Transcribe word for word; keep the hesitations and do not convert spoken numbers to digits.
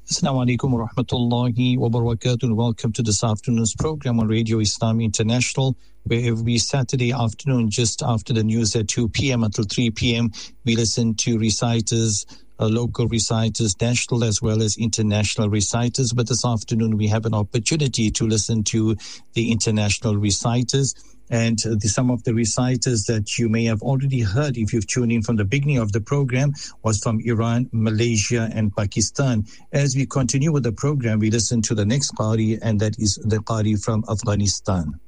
Assalamu alaikum wa rahmatullahi wa barakatuh, and welcome to this afternoon's program on Radio Islam International, where every Saturday afternoon, just after the news at two p.m. until three p.m., we listen to reciters, uh, local reciters, national as well as international reciters. But this afternoon, we have an opportunity to listen to the international reciters. And the, some of the reciters that you may have already heard if you've tuned in from the beginning of the program was from Iran, Malaysia, and Pakistan. As we continue with the program, we listen to the next Qari, and that is the Qari from Afghanistan.